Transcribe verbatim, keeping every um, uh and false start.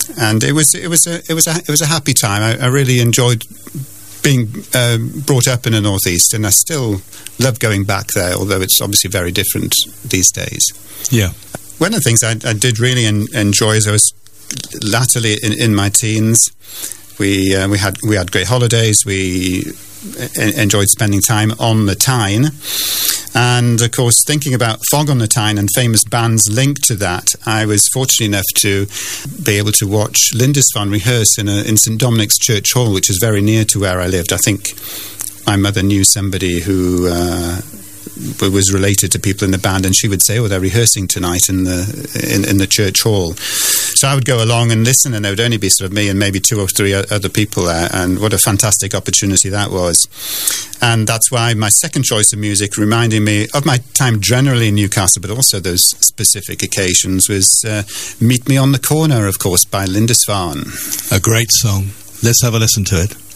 and it was it was a it was a it was a happy time. I, I really enjoyed being uh, brought up in the Northeast, and I still love going back there, although it's obviously very different these days. Yeah. One of the things I, I did really en- enjoy is I was latterly in, in my teens. We uh, we had we had great holidays. We en- enjoyed spending time on the Tyne, and of course, thinking about Fog on the Tyne and famous bands linked to that, I was fortunate enough to be able to watch Lindisfarne rehearse in a, in St Dominic's Church Hall, which is very near to where I lived. I think my mother knew somebody who uh, was related to people in the band, and she would say, "Oh, they're rehearsing tonight in the in, in the church hall." So I would go along and listen, and there would only be sort of me and maybe two or three other people there, and what a fantastic opportunity that was. And that's why my second choice of music, reminding me of my time generally in Newcastle, but also those specific occasions, was uh, Meet Me on the Corner, of course, by Lindisfarne. A great song. Let's have a listen to it.